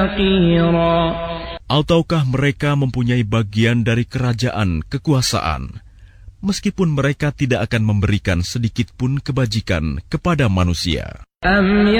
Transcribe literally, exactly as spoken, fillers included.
Ataukah mereka mempunyai bagian dari kerajaan kekuasaan, meskipun mereka tidak akan memberikan sedikit pun kebajikan kepada manusia?